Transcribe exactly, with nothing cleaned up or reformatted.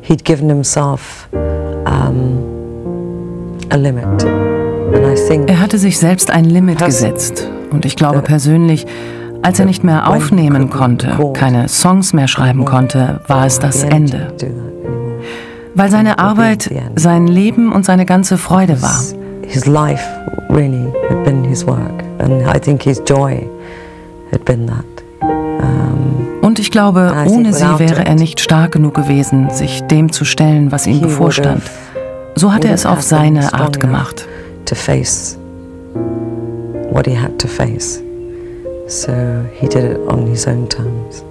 he'd given himself um, a limit. And I think Er hatte sich selbst ein Limit gesetzt. Und ich glaube persönlich, als er nicht mehr aufnehmen konnte, keine Songs mehr schreiben konnte, war es das Ende. Weil seine Arbeit sein Leben und seine ganze Freude war. His life really had been his work, and I think his joy had been that. Um, Und ich glaube, ohne sie wäre er nicht stark genug gewesen, sich dem zu stellen, was ihm bevorstand. So hat er es auf seine Art gemacht. To face what he had to face, so he did it on his own terms.